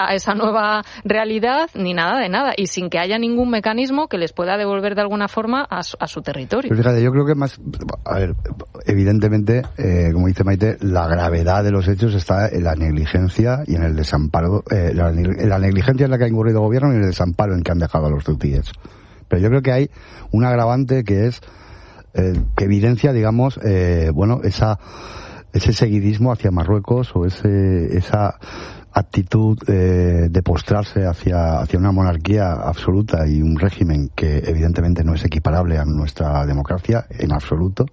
a esa nueva realidad, ni nada de nada, y sin que haya ningún mecanismo que les pueda devolver de alguna forma a su territorio. Pero fíjate, yo creo que más, a ver, evidentemente, como dice Maite, la gravedad de los hechos está en la negligencia y en el desamparo, la negligencia en la que ha incurrido el gobierno y en el desamparo en que han dejado a los ceutíes. Pero yo creo que hay un agravante que es que evidencia, digamos, ese seguidismo hacia Marruecos o esa actitud de postrarse hacia una monarquía absoluta y un régimen que evidentemente no es equiparable a nuestra democracia en absoluto,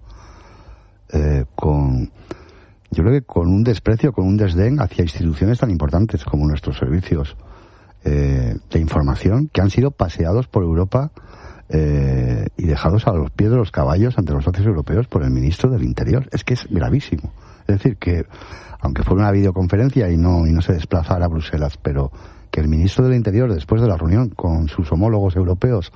yo creo que con un desprecio, con un desdén hacia instituciones tan importantes como nuestros servicios de información, que han sido paseados por Europa y dejados a los pies de los caballos ante los socios europeos por el ministro del Interior. Es que es gravísimo. Es decir, que aunque fuera una videoconferencia y no se desplazara a Bruselas, pero que el ministro del Interior, después de la reunión con sus homólogos europeos,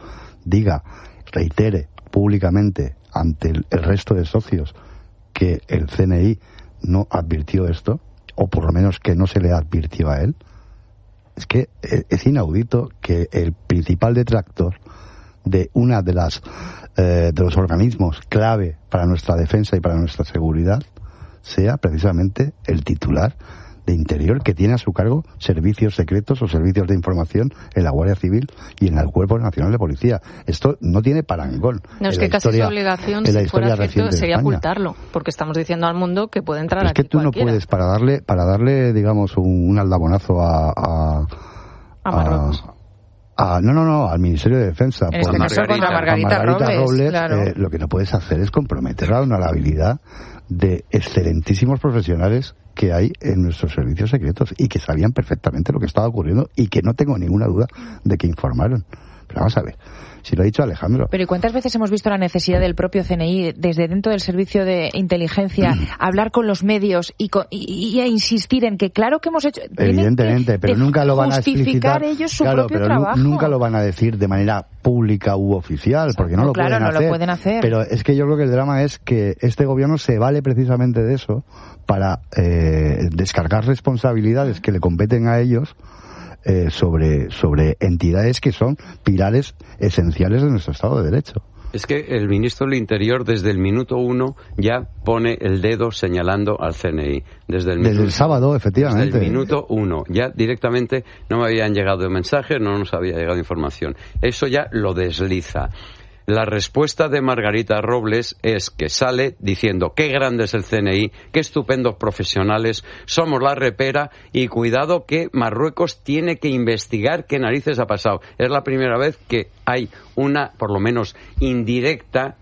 reitere públicamente ante el resto de socios que el CNI no advirtió esto, o por lo menos que no se le advirtió a él, es que es inaudito que el principal detractor de una de los organismos clave para nuestra defensa y para nuestra seguridad sea precisamente el titular de Interior, que tiene a su cargo servicios secretos o servicios de información en la Guardia Civil y en el Cuerpo Nacional de Policía. Esto no tiene parangón. No, es que casi su obligación, si fuera cierto, sería ocultarlo, porque estamos diciendo al mundo que puede entrar aquí cualquiera. Es que tú no puedes, para darle digamos, un aldabonazo a Marruecos. No, al Ministerio de Defensa. En este caso contra Margarita Robles, claro. Lo que no puedes hacer es comprometer la honorabilidad de excelentísimos profesionales que hay en nuestros servicios secretos y que sabían perfectamente lo que estaba ocurriendo y que no tengo ninguna duda de que informaron. Pero vamos a ver, si lo ha dicho Alejandro. Pero ¿y cuántas veces hemos visto la necesidad del propio CNI, desde dentro del servicio de inteligencia, hablar con los medios y a insistir en que claro que hemos hecho... Evidentemente, pero nunca lo van a explicitar. Ellos su propio trabajo. Nunca lo van a decir de manera pública u oficial, porque no lo pueden hacer. Pero es que yo creo que el drama es que este gobierno se vale precisamente de eso para descargar responsabilidades que le competen a ellos sobre entidades que son pilares esenciales de nuestro Estado de Derecho. Es que el ministro del Interior desde el minuto 1 ya pone el dedo señalando al CNI. Desde el sábado, efectivamente. Desde el minuto 1. Ya directamente no me habían llegado mensajes, no nos había llegado información. Eso ya lo desliza. La respuesta de Margarita Robles es que sale diciendo qué grande es el CNI, qué estupendos profesionales, somos la repera y cuidado que Marruecos tiene que investigar qué narices ha pasado. Es la primera vez que hay una, por lo menos indirecta,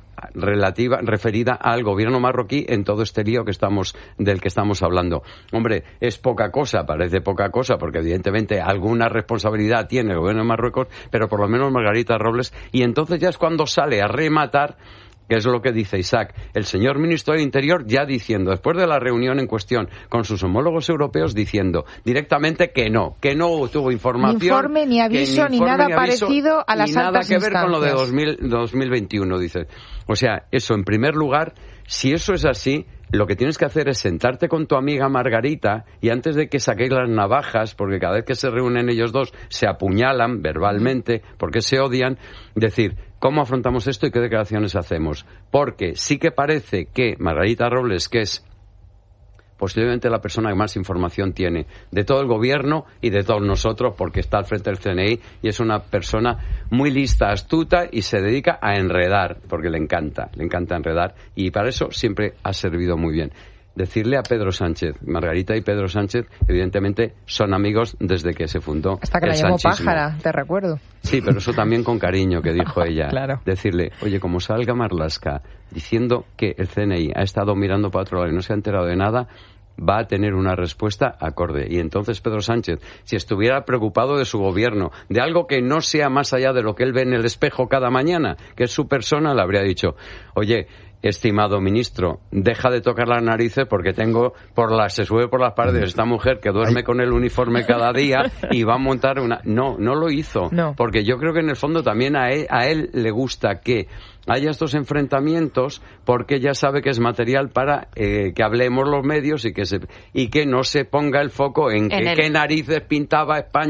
referida al gobierno marroquí en todo este lío del que estamos hablando. Hombre, es poca cosa, parece poca cosa, porque evidentemente alguna responsabilidad tiene el gobierno de Marruecos, pero por lo menos Margarita Robles, y entonces ya es cuando sale a rematar, que es lo que dice Isaac, el señor ministro del Interior ya diciendo, después de la reunión en cuestión con sus homólogos europeos, diciendo directamente que no tuvo información. Ni informe, ni aviso, ni nada parecido a las altas instancias. Ni nada que ver con lo de 2021, dice. O sea, eso en primer lugar, si eso es así, lo que tienes que hacer es sentarte con tu amiga Margarita y antes de que saquéis las navajas, porque cada vez que se reúnen ellos dos se apuñalan verbalmente porque se odian, decir, ¿cómo afrontamos esto y qué declaraciones hacemos? Porque sí que parece que Margarita Robles, que es posiblemente la persona que más información tiene de todo el gobierno y de todos nosotros, porque está al frente del CNI y es una persona muy lista, astuta y se dedica a enredar, porque le encanta enredar y para eso siempre ha servido muy bien. Decirle a Pedro Sánchez, Margarita y Pedro Sánchez, evidentemente son amigos desde que se fundó hasta que el la llamó sanchismo. pájara, te recuerdo. Sí, pero eso también con cariño, que dijo ella. Claro. Decirle, oye, como salga Marlaska diciendo que el CNI ha estado mirando para otro lado y no se ha enterado de nada, va a tener una respuesta acorde. Y entonces Pedro Sánchez, si estuviera preocupado de su gobierno, de algo que no sea más allá de lo que él ve en el espejo cada mañana, que es su persona, le habría dicho, oye, estimado ministro, deja de tocar las narices porque se sube por las paredes esta mujer que duerme con el uniforme cada día y va a montar una... No lo hizo. No. Porque yo creo que en el fondo también a él le gusta que haya estos enfrentamientos porque ya sabe que es material para que hablemos los medios y que no se ponga el foco en qué narices pintaba España